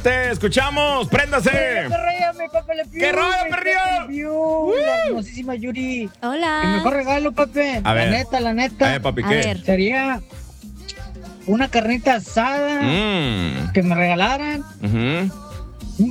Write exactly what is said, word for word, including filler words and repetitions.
Adelante, escuchamos, préndase. ¿Qué rollo, perrillo? La hermosísima Yuri. Hola. El mejor regalo, Pepe. A ver. La neta, la neta. A ver, papi, A ¿qué? ver. Sería una carnita asada Mmm. que me regalaran Ujú.